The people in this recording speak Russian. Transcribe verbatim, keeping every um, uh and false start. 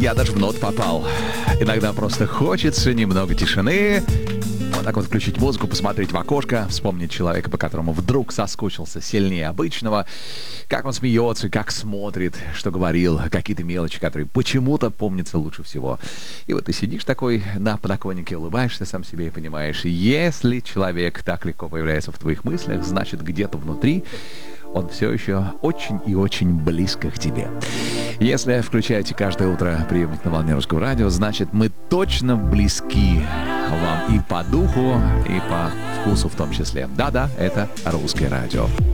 Я даже в нот попал. Иногда просто хочется немного тишины. Вот так вот включить музыку, посмотреть в окошко, вспомнить человека, по которому вдруг соскучился сильнее обычного, как он смеется, как смотрит, что говорил, какие-то мелочи, которые почему-то помнятся лучше всего. И вот ты сидишь такой на подоконнике, улыбаешься сам себе и понимаешь, если человек так легко появляется в твоих мыслях, значит, где-то внутри он все еще очень и очень близко к тебе. Если включаете каждое утро приемник на волне Русского радио, значит, мы точно близки вам и по духу, и по вкусу в том числе. Да-да, это Русское радио.